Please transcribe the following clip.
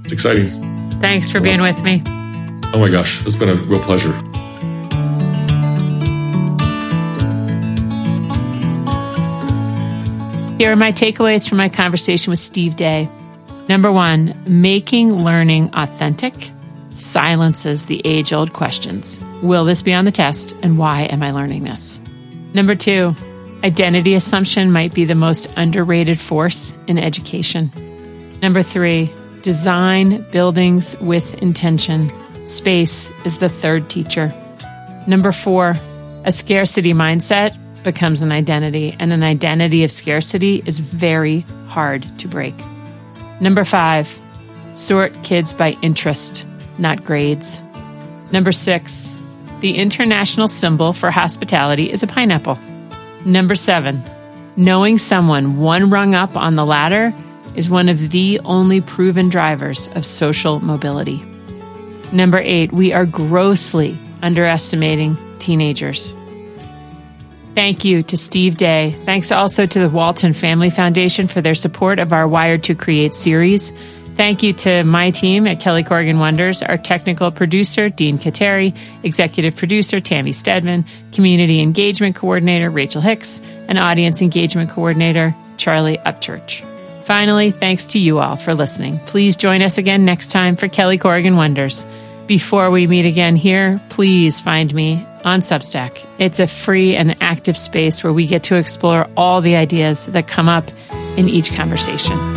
It's exciting. Thanks for being with me. Oh my gosh, it's been a real pleasure. Here are my takeaways from my conversation with Steve Day. Number 1, making learning authentic silences the age-old questions. Will this be on the test, and why am I learning this? Number 2, identity assumption might be the most underrated force in education. Number 3, design buildings with intention. Space is the third teacher. Number 4, a scarcity mindset becomes an identity, and an identity of scarcity is very hard to break. Number 5, sort kids by interest, not grades. Number 6, the international symbol for hospitality is a pineapple. Number 7, knowing someone one rung up on the ladder is one of the only proven drivers of social mobility. Number 8, we are grossly underestimating teenagers. Thank you to Steve Day. Thanks also to the Walton Family Foundation for their support of our Wired to Create series. Thank you to my team at Kelly Corrigan Wonders, our technical producer, Dean Kateri, executive producer, Tammy Stedman, community engagement coordinator, Rachel Hicks, and audience engagement coordinator, Charlie Upchurch. Finally, thanks to you all for listening. Please join us again next time for Kelly Corrigan Wonders. Before we meet again here, please find me on Substack. It's a free and active space where we get to explore all the ideas that come up in each conversation.